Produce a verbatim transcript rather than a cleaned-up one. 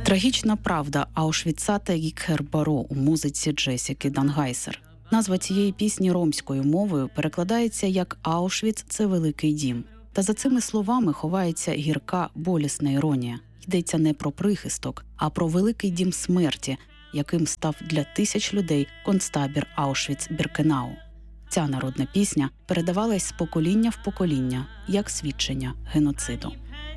Трагічна правда Аушвіца та Гікхер-Баро у музиці Джесіки Дангайсер. Назва цієї пісні ромською мовою перекладається як «Аушвіц – це великий дім». Та за цими словами ховається гірка, болісна іронія. Йдеться не про прихисток, а про великий дім смерті, яким став для тисяч людей концтабір Аушвіц-Біркенау. Ця народна пісня передавалась з покоління в покоління, як свідчення геноциду.